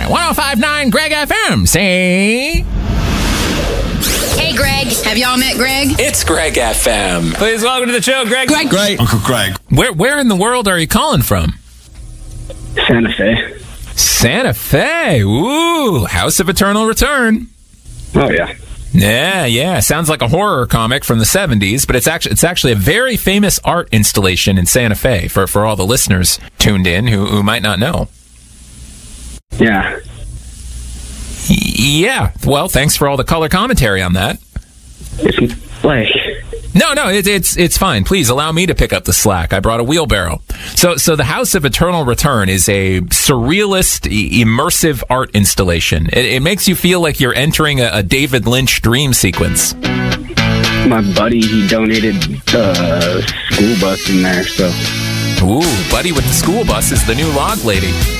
105.9 Greg FM. Say... Hey, Greg. Have y'all met Greg? It's Greg FM. Please welcome to the show, Greg. Greg. Uncle Greg. Where in the world are you calling from? Santa Fe. Santa Fe. Ooh, House of Eternal Return. Oh, yeah. Yeah. Sounds like a horror comic from the 70s, but it's actually a very famous art installation in Santa Fe for all the listeners tuned in who might not know. Yeah. Yeah. Well, thanks for all the color commentary on that. It's like... No, it's fine. Please allow me to pick up the slack. I brought a wheelbarrow. So the House of Eternal Return is a surrealist, immersive art installation. It makes you feel like you're entering a David Lynch dream sequence. My buddy, he donated the school bus in there, so... Ooh, Buddy with the School Bus is the new log lady.